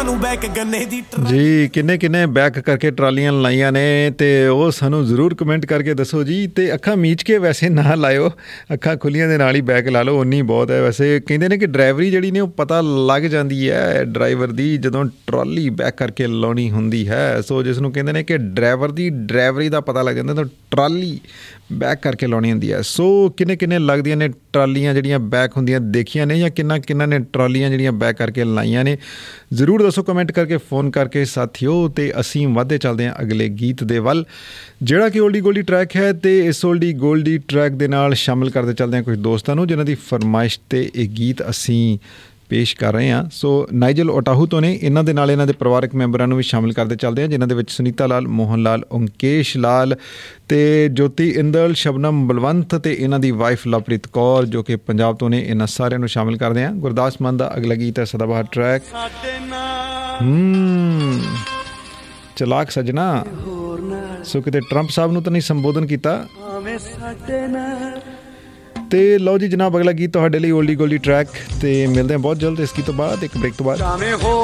ਜੀ ਕਿੰਨੇ ਬੈਕ ਕਰਕੇ ਟਰਾਲੀਆਂ ਲਾਈਆਂ ਨੇ ਤੇ ਉਹ ਸਾਨੂੰ ਜ਼ਰੂਰ ਕਮੈਂਟ ਕਰਕੇ ਦੱਸੋ ਜੀ। ਤੇ ਅੱਖਾਂ ਮੀਚ ਕੇ ਵੈਸੇ ਨਾ ਲਾਇਓ, ਅੱਖਾਂ ਖੁੱਲੀਆਂ ਦੇ ਨਾਲ ਹੀ ਬੈਕ ਲਾ ਲਓ, ਉਨੀ ਬਹੁਤ ਹੈ। ਵੈਸੇ ਕਹਿੰਦੇ ਨੇ ਕਿ ਡਰਾਈਵਰੀ ਜਿਹੜੀ ਨੇ ਉਹ ਪਤਾ ਲੱਗ ਜਾਂਦੀ ਹੈ ਡਰਾਈਵਰ ਦੀ ਜਦੋਂ ਟਰਾਲੀ ਬੈਕ ਕਰਕੇ ਲਾਉਣੀ ਹੁੰਦੀ ਹੈ। ਸੋ ਜਿਸ ਨੂੰ ਕਹਿੰਦੇ ਨੇ ਕਿ ਡਰਾਈਵਰ ਦੀ ਡਰਾਈਵਰੀ ਦਾ ਪਤਾ ਲੱਗ ਜਾਂਦਾ ਤਾਂ ਟਰਾਲੀ ਬੈਕ ਕਰਕੇ ਲਾਉਣੀ ਹੁੰਦੀ ਹੈ। ਸੋ ਕਿੰਨੇ ਲੱਗਦੀਆਂ ਨੇ ਟਰਾਲੀਆਂ ਜਿਹੜੀਆਂ ਬੈਕ ਹੁੰਦੀਆਂ ਦੇਖੀਆਂ ਨੇ, ਜਾਂ ਕਿੰਨਾ ਨੇ ਟਰਾਲੀਆਂ ਜਿਹੜੀਆਂ ਬੈਕ ਕਰਕੇ ਲਾਈਆਂ ਨੇ, ਜ਼ਰੂਰ ਦੱਸੋ ਕਮੈਂਟ ਕਰਕੇ, ਫੋਨ ਕਰਕੇ ਸਾਥੀਓ। ਅਤੇ ਅਸੀਂ ਵੱਧਦੇ ਚੱਲਦੇ ਹਾਂ ਅਗਲੇ ਗੀਤ ਦੇ ਵੱਲ, ਜਿਹੜਾ ਕਿ ਓਲਡੀ ਗੋਲਡੀ ਟਰੈਕ ਹੈ। ਅਤੇ ਇਸ ਓਲਡੀ ਗੋਲਡੀ ਟਰੈਕ ਦੇ ਨਾਲ ਸ਼ਾਮਿਲ ਕਰਦੇ ਚੱਲਦੇ ਹਾਂ ਕੁਝ ਦੋਸਤਾਂ ਨੂੰ ਜਿਨ੍ਹਾਂ ਦੀ ਫਰਮਾਇਸ਼ 'ਤੇ ਇਹ ਗੀਤ ਅਸੀਂ ਪੇਸ਼ ਕਰ ਰਹੇ ਹਾਂ। ਸੋ ਨਾਈਜਲ ਓਟਾਹੂ ਤੋਂ ਨੇ, ਇਹਨਾਂ ਦੇ ਨਾਲ ਇਹਨਾਂ ਦੇ ਪਰਿਵਾਰਕ ਮੈਂਬਰਾਂ ਨੂੰ ਵੀ ਸ਼ਾਮਿਲ ਕਰਦੇ ਚੱਲਦੇ ਹਾਂ, ਜਿਨ੍ਹਾਂ ਦੇ ਵਿੱਚ ਸੁਨੀਤਾ ਲਾਲ, ਮੋਹਨ ਲਾਲ, ਓਂਕੇਸ਼ ਲਾਲ ਅਤੇ ਜੋਤੀ ਇੰਦਲ, ਸ਼ਬਨਮ ਬਲਵੰਤ ਅਤੇ ਇਹਨਾਂ ਦੀ ਵਾਈਫ ਲਵਪ੍ਰੀਤ ਕੌਰ ਜੋ ਕਿ ਪੰਜਾਬ ਤੋਂ ਨੇ। ਇਹਨਾਂ ਸਾਰਿਆਂ ਨੂੰ ਸ਼ਾਮਿਲ ਕਰਦੇ ਹਾਂ। ਗੁਰਦਾਸ ਮਾਨ ਦਾ ਅਗਲਾ ਗੀਤ ਹੈ ਸਦਾਬਹਾਰ ਟਰੈਕ ਚਲਾਕ ਸੱਜਣਾ। ਸੋ ਕਿਤੇ ਟਰੰਪ ਸਾਹਿਬ ਨੂੰ ਤਾਂ ਨਹੀਂ ਸੰਬੋਧਨ ਕੀਤਾ। ਤੇ ਲਓ ਜੀ ਜਨਾਬ, ਅਗਲਾ ਗੀਤ ਤੁਹਾਡੇ ਲਈ ਓਲਡੀ ਗੋਲਡੀ ਟਰੈਕ। ਤੇ ਮਿਲਦੇ ਹਾਂ ਬਹੁਤ ਜਲਦ ਇਸ ਗੀਤ ਤੋਂ ਬਾਅਦ, ਇੱਕ ਬ੍ਰੇਕ ਤੋਂ ਬਾਅਦ।